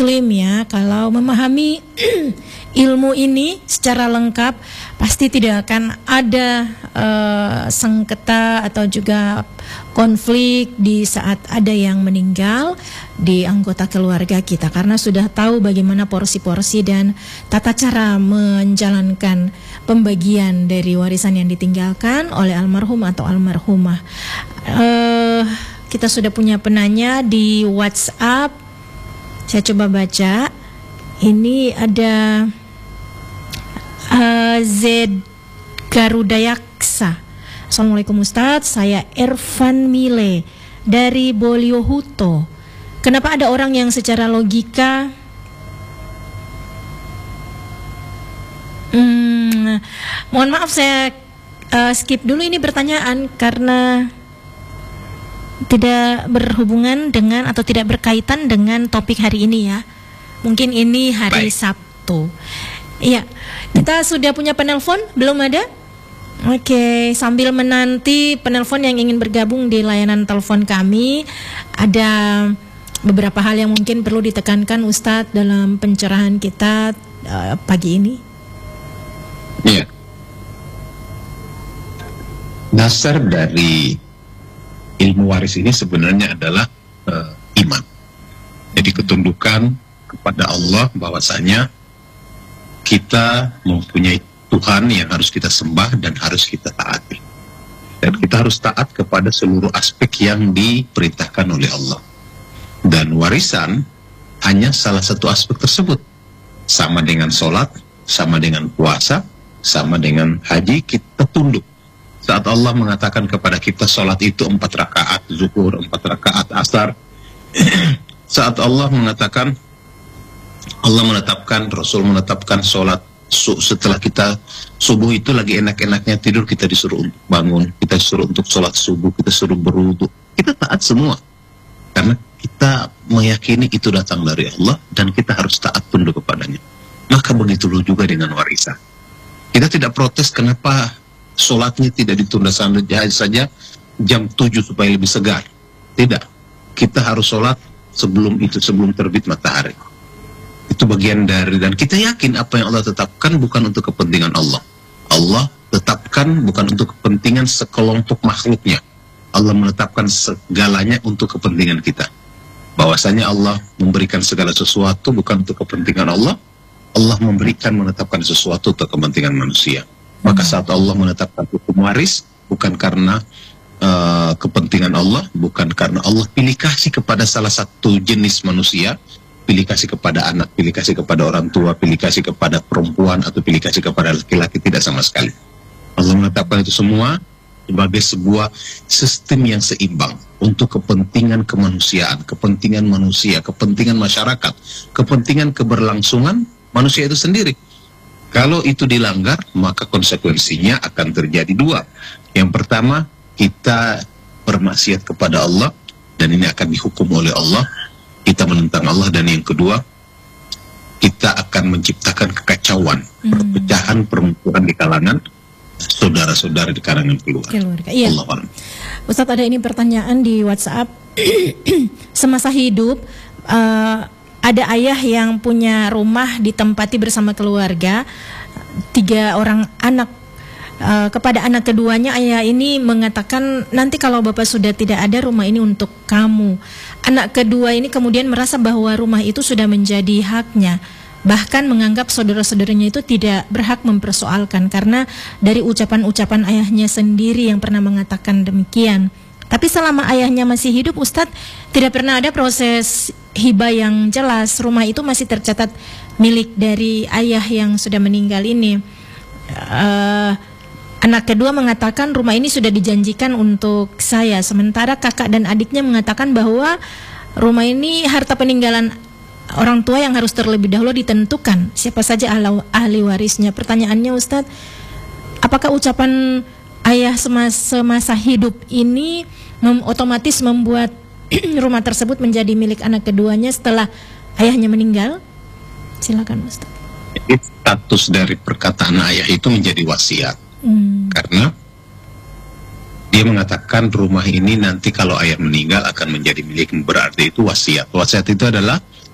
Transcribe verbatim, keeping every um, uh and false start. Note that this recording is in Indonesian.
muslim ya, kalau memahami ilmu ini secara lengkap, pasti tidak akan ada uh, sengketa atau juga konflik di saat ada yang meninggal di anggota keluarga kita, karena sudah tahu bagaimana porsi-porsi dan tata cara menjalankan pembagian dari warisan yang ditinggalkan oleh almarhum atau almarhumah. Uh, kita sudah punya penanya di WhatsApp. Saya coba baca. Ini ada uh, Z Garuda Yaksa. Assalamualaikum Ustadz, saya Irfan Mile dari Boliohuto. Kenapa ada orang yang secara logika hmm, mohon maaf saya uh, skip dulu ini pertanyaan karena tidak berhubungan dengan atau tidak berkaitan dengan topik hari ini ya. Mungkin ini hari Baik. Sabtu. Iya, kita sudah punya penelpon, belum ada? Oke, sambil menanti penelpon yang ingin bergabung di layanan telepon kami, ada beberapa hal yang mungkin perlu ditekankan Ustadz dalam pencerahan kita uh, pagi ini. Iya. Dasar dari ilmu waris ini sebenarnya adalah uh, iman. Jadi ketundukan kepada Allah bahwasanya kita mempunyai Tuhan yang harus kita sembah dan harus kita taati. Dan kita harus taat kepada seluruh aspek yang diperintahkan oleh Allah. Dan warisan hanya salah satu aspek tersebut. Sama dengan sholat, sama dengan puasa, sama dengan haji, kita tunduk. Saat Allah mengatakan kepada kita sholat itu empat rakaat zuhur, empat rakaat asar. Saat Allah mengatakan, Allah menetapkan, Rasul menetapkan sholat setelah kita subuh itu lagi enak-enaknya tidur, kita disuruh untuk bangun, kita disuruh untuk sholat subuh, kita suruh berwudu. Kita taat semua. Karena kita meyakini itu datang dari Allah dan kita harus taat tunduk kepadanya. Maka begitu juga dengan warisan. Kita tidak protes kenapa sholatnya tidak ditunda saja jam tujuh supaya lebih segar. Tidak. Kita harus sholat sebelum itu, sebelum terbit matahari. Itu bagian dari, dan kita yakin apa yang Allah tetapkan bukan untuk kepentingan Allah. Allah tetapkan bukan untuk kepentingan sekelompok makhluknya. Allah menetapkan segalanya untuk kepentingan kita. Bahwasanya Allah memberikan segala sesuatu bukan untuk kepentingan Allah. Allah memberikan, menetapkan sesuatu untuk kepentingan manusia. Maka saat Allah menetapkan hukum waris, bukan karena uh, kepentingan Allah, bukan karena Allah pilih kasih kepada salah satu jenis manusia, pilih kasih kepada anak, pilih kasih kepada orang tua, pilih kasih kepada perempuan, atau pilih kasih kepada laki-laki, tidak sama sekali. Allah menetapkan itu semua sebagai sebuah sistem yang seimbang untuk kepentingan kemanusiaan, kepentingan manusia, kepentingan masyarakat, kepentingan keberlangsungan manusia itu sendiri. Kalau itu dilanggar, maka konsekuensinya akan terjadi dua. Yang pertama, kita bermaksiat kepada Allah, dan ini akan dihukum oleh Allah. Kita menentang Allah. Dan yang kedua, kita akan menciptakan kekacauan, hmm. perpecahan, permusuhan di kalangan saudara-saudara di kalangan keluarga. keluarga. Iya. Allah. Ustadz, ada ini pertanyaan di WhatsApp. Semasa hidup, uh, ada ayah yang punya rumah ditempati bersama keluarga, tiga orang anak. Uh, kepada anak keduanya, ayah ini mengatakan, nanti kalau bapak sudah tidak ada, rumah ini untuk kamu. Anak kedua ini kemudian merasa bahwa rumah itu sudah menjadi haknya. Bahkan menganggap saudara-saudaranya itu tidak berhak mempersoalkan, karena dari ucapan-ucapan ayahnya sendiri yang pernah mengatakan demikian. Tapi selama ayahnya masih hidup, Ustadz, tidak pernah ada proses hibah yang jelas. Rumah itu masih tercatat milik dari ayah yang sudah meninggal ini. Uh, anak kedua mengatakan rumah ini sudah dijanjikan untuk saya, sementara kakak dan adiknya mengatakan bahwa rumah ini harta peninggalan orang tua yang harus terlebih dahulu ditentukan siapa saja ahli warisnya. Pertanyaannya, Ustadz, apakah ucapan ayah semasa, semasa hidup ini mem otomatis membuat rumah tersebut menjadi milik anak keduanya setelah ayahnya meninggal? Silakan, Ustaz. Jadi status dari perkataan ayah itu menjadi wasiat. Hmm. Karena dia mengatakan rumah ini nanti kalau ayah meninggal akan menjadi milik, berarti itu wasiat. Wasiat itu adalah